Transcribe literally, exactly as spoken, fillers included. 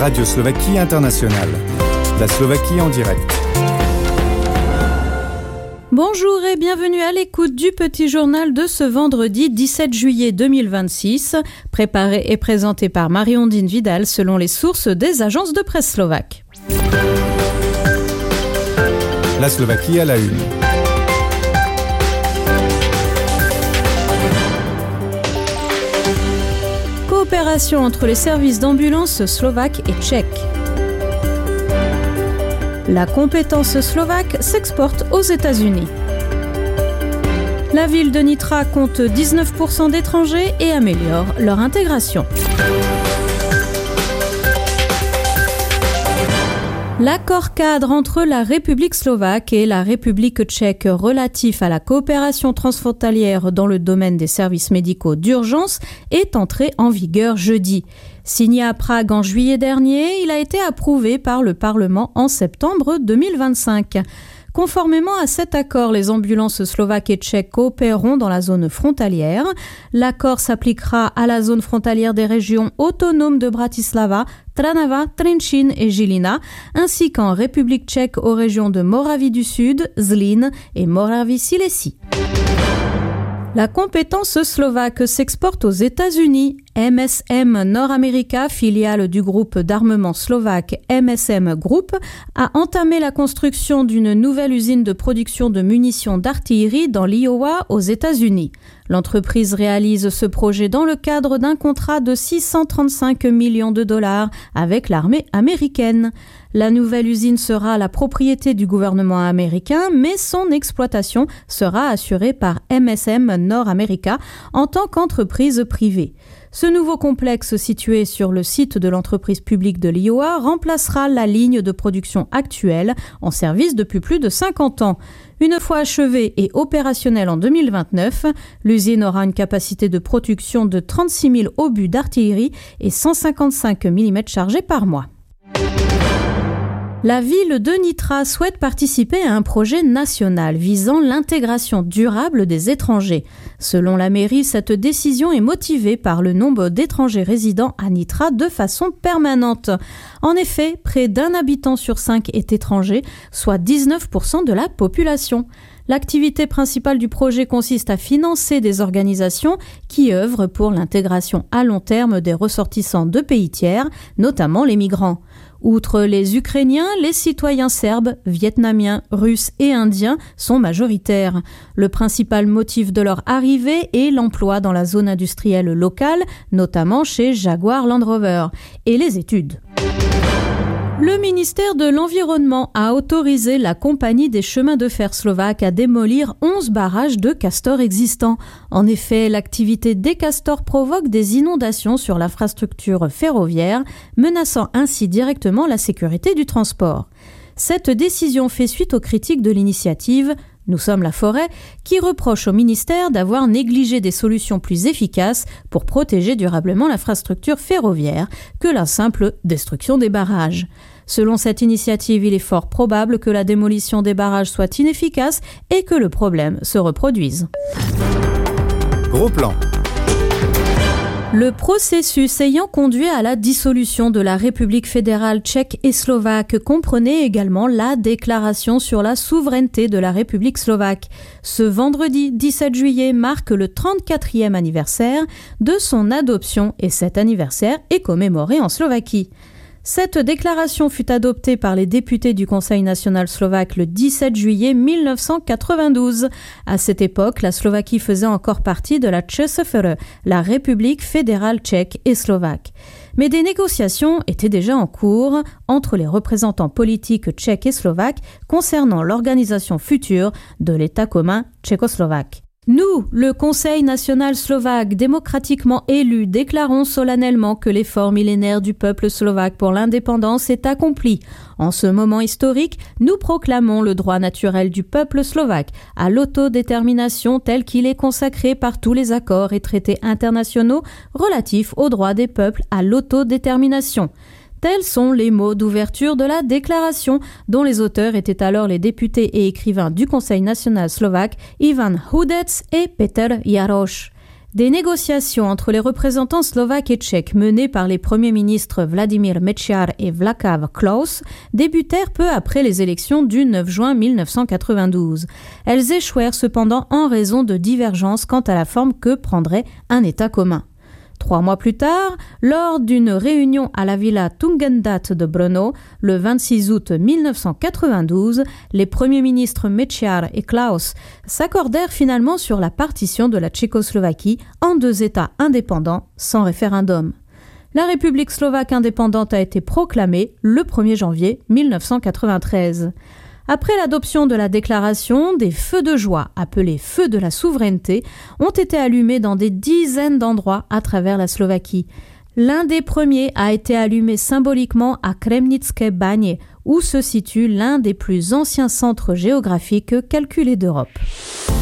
Radio Slovaquie Internationale. La Slovaquie en direct. Bonjour et bienvenue à l'écoute du petit journal de ce vendredi dix-sept juillet deux mille vingt-six, préparé et présenté par Marie-Ondine Vidal selon les sources des agences de presse slovaques. La Slovaquie à la une. Coopération entre les services d'ambulance slovaques et tchèques. La compétence slovaque s'exporte aux États-Unis. La ville de Nitra compte dix-neuf pour cent d'étrangers et améliore leur intégration. L'accord cadre entre la République slovaque et la République tchèque relatif à la coopération transfrontalière dans le domaine des services médicaux d'urgence est entré en vigueur jeudi. Signé à Prague en juillet dernier, il a été approuvé par le Parlement en septembre deux mille vingt-cinq. Conformément à cet accord, les ambulances slovaques et tchèques coopéreront dans la zone frontalière. L'accord s'appliquera à la zone frontalière des régions autonomes de Bratislava, Trnava, Trenčín et Žilina, ainsi qu'en République tchèque aux régions de Moravie du Sud, Zlín et Moravie-Silésie. La compétence slovaque s'exporte aux États-Unis. M S M Nord America, filiale du groupe d'armement slovaque M S M Group, a entamé la construction d'une nouvelle usine de production de munitions d'artillerie dans l'Iowa aux États-Unis. L'entreprise réalise ce projet dans le cadre d'un contrat de six cent trente-cinq millions de dollars avec l'armée américaine. La nouvelle usine sera la propriété du gouvernement américain, mais son exploitation sera assurée par M S M Nord America en tant qu'entreprise privée. Ce nouveau complexe situé sur le site de l'entreprise publique de l'Iowa remplacera la ligne de production actuelle en service depuis plus de cinquante ans. Une fois achevée et opérationnelle en deux mille vingt-neuf, l'usine aura une capacité de production de trente-six mille obus d'artillerie et cent cinquante-cinq millimètres chargés par mois. La ville de Nitra souhaite participer à un projet national visant l'intégration durable des étrangers. Selon la mairie, cette décision est motivée par le nombre d'étrangers résidant à Nitra de façon permanente. En effet, près d'un habitant sur cinq est étranger, soit dix-neuf pour cent de la population. L'activité principale du projet consiste à financer des organisations qui œuvrent pour l'intégration à long terme des ressortissants de pays tiers, notamment les migrants. Outre les Ukrainiens, les citoyens serbes, vietnamiens, russes et indiens sont majoritaires. Le principal motif de leur arrivée est l'emploi dans la zone industrielle locale, notamment chez Jaguar Land Rover, et les études. Le ministère de l'Environnement a autorisé la compagnie des chemins de fer slovaques à démolir onze barrages de castors existants. En effet, l'activité des castors provoque des inondations sur l'infrastructure ferroviaire, menaçant ainsi directement la sécurité du transport. Cette décision fait suite aux critiques de l'initiative Nous sommes la forêt, qui reproche au ministère d'avoir négligé des solutions plus efficaces pour protéger durablement l'infrastructure ferroviaire que la simple destruction des barrages. Selon cette initiative, il est fort probable que la démolition des barrages soit inefficace et que le problème se reproduise. Gros plan. Le processus ayant conduit à la dissolution de la République fédérale tchèque et slovaque comprenait également la déclaration sur la souveraineté de la République slovaque. Ce vendredi dix-sept juillet marque le trente-quatrième anniversaire de son adoption et cet anniversaire est commémoré en Slovaquie. Cette déclaration fut adoptée par les députés du Conseil national slovaque le dix-sept juillet mille neuf cent quatre-vingt-douze. À cette époque, la Slovaquie faisait encore partie de la ČSFR, la République fédérale tchèque et slovaque. Mais des négociations étaient déjà en cours entre les représentants politiques tchèques et slovaques concernant l'organisation future de l'État commun tchécoslovaque. Nous, le Conseil national slovaque démocratiquement élu, déclarons solennellement que l'effort millénaire du peuple slovaque pour l'indépendance est accompli. En ce moment historique, nous proclamons le droit naturel du peuple slovaque à l'autodétermination tel qu'il est consacré par tous les accords et traités internationaux relatifs aux droits des peuples à l'autodétermination. Tels sont les mots d'ouverture de la déclaration dont les auteurs étaient alors les députés et écrivains du Conseil national slovaque Ivan Hudec et Peter Jaroš. Des négociations entre les représentants slovaques et tchèques menées par les premiers ministres Vladimír Mečiar et Václav Klaus débutèrent peu après les élections du neuf juin mille neuf cent quatre-vingt-douze. Elles échouèrent cependant en raison de divergences quant à la forme que prendrait un État commun. Trois mois plus tard, lors d'une réunion à la villa Tugendhat de Brno, le vingt-six août mille neuf cent quatre-vingt-douze, les premiers ministres Mečiar et Klaus s'accordèrent finalement sur la partition de la Tchécoslovaquie en deux États indépendants sans référendum. La République slovaque indépendante a été proclamée le premier janvier mille neuf cent quatre-vingt-treize. Après l'adoption de la déclaration, des feux de joie, appelés feux de la souveraineté, ont été allumés dans des dizaines d'endroits à travers la Slovaquie. L'un des premiers a été allumé symboliquement à Kremnické bane, où se situe l'un des plus anciens centres géographiques calculés d'Europe.